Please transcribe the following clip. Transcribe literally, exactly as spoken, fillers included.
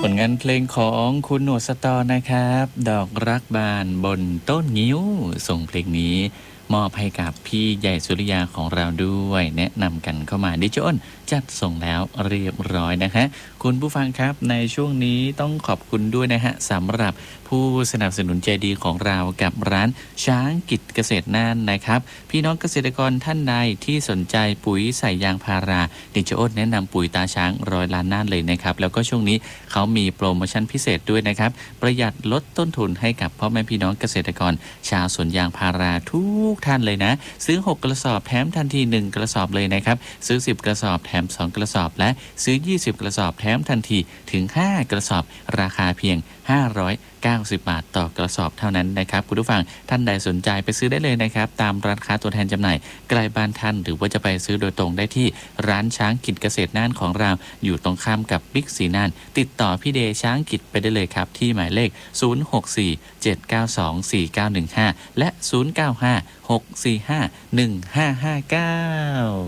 ผลงานเพลงของคุณหนวดสตอนะครับดอกรักบานบนต้นงิ้วส่งเพลงนี้มอบให้กับพี่ใหญ่สุริยาของเราด้วยแนะนำกันเข้ามาดิจอ้นจัดส่งแล้วเรียบร้อยนะฮะคุณผู้ฟังครับในช่วงนี้ต้องขอบคุณด้วยนะฮะสำหรับผู้สนับสนุนใจดีของเรากับร้านช้างกิจเกษตรน่านนะครับพี่น้องเกษตรกรท่านใดที่สนใจปุ๋ยใส่ยางพาราดิจอ้นแนะนำปุ๋ยตาช้างร้อยล้านน่านเลยนะครับแล้วก็ช่วงนี้เขามีโปรโมชั่นพิเศษด้วยนะครับประหยัดลดต้นทุนให้กับพ่อแม่พี่น้องเกษตรกรชาวสวนยางพาราทุกท่านเลยนะซื้อหกกระสอบแถมทันทีหนึ่งกระสอบเลยนะครับซื้อสิบกระสอบแถมสองกระสอบและซื้อยี่สิบกระสอบแถมทันทีถึงห้ากระสอบราคาเพียงห้าร้อยเก้าสิบบาทต่อกระสอบเท่านั้นนะครับคุณผู้ฟังท่านใดสนใจไปซื้อได้เลยนะครับตามร้านค้าตัวแทนจำหน่ายใกล้บ้านท่านหรือว่าจะไปซื้อโดยตรงได้ที่ร้านช้างกิจเกษตรน่านของเราอยู่ตรงข้ามกับบิ๊กซีน่านติดต่อพี่เดช้างกิจไปได้เลยครับที่หมายเลขศูนย์ หก สี่ เจ็ด เก้า สอง สี่ เก้า หนึ่ง ห้าและศูนย์ เก้า ห้า หก สี่ ห้า หนึ่ง ห้า ห้า เก้า